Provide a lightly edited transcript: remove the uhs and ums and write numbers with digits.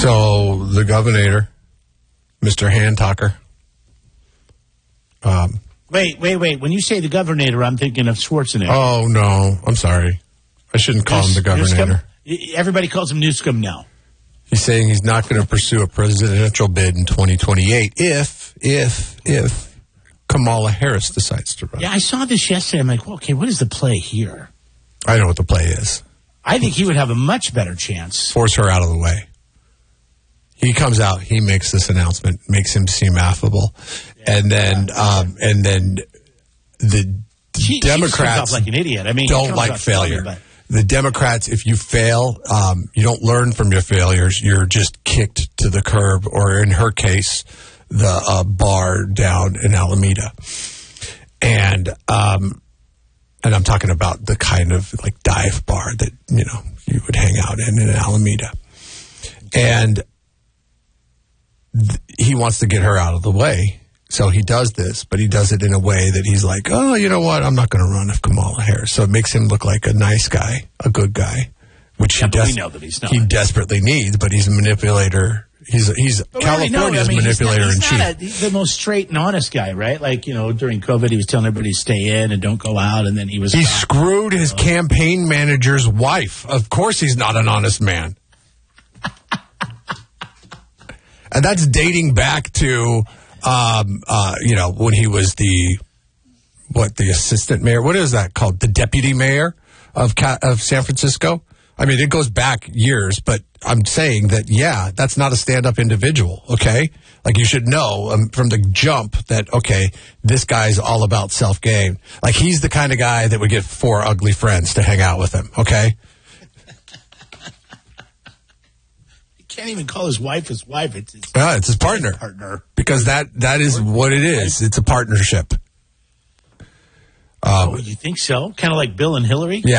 So the governor, Mr. Handtalker. Wait. When you say the governor, I'm thinking of Schwarzenegger. Oh, no. I'm sorry. I shouldn't call him the governor. Everybody calls him Newscomb now. He's saying he's not going to pursue a presidential bid in 2028 if Kamala Harris decides to run. Yeah, I saw this yesterday. I'm like, well, okay, what is the play here? I know what the play is. I think he would have a much better chance. Force her out of the way. He comes out, he makes this announcement, makes him seem affable, and then the Democrats like an idiot. I mean, don't like failure. The Democrats, if you fail, you don't learn from your failures. You're just kicked to the curb, or in her case, the bar down in Alameda. And I'm talking about the kind of like dive bar that you would hang out in Alameda. And he wants to get her out of the way. So he does this, but he does it in a way that he's like, oh, you know what? I'm not going to run if Kamala Harris. So it makes him look like a nice guy, a good guy, which we know that he's not. He desperately needs, but he's a manipulator. He's California's manipulator in chief. He's the most straight and honest guy, right? Like, during COVID, he was telling everybody to stay in and don't go out, and then he screwed his campaign manager's wife. Of course he's not an honest man. And that's dating back to when he was the assistant mayor. What is that called? The deputy mayor of San Francisco? I mean, it goes back years, but I'm saying that, that's not a stand-up individual, okay? Like, you should know from the jump that, okay, this guy's all about self-gain. Like, he's the kind of guy that would get 4 ugly friends to hang out with him, okay? Can't even call his wife his wife. It's his partner. Because that is what it is. It's a partnership. You think so? Kind of like Bill and Hillary? Yeah.